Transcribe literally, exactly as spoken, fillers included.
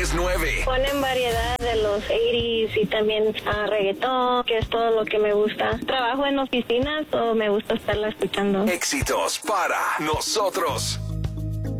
tres nueve. Ponen variedad de los ochenta y también uh, reggaetón, que es todo lo que me gusta. Trabajo en oficinas o me gusta estarla escuchando. Éxitos para nosotros.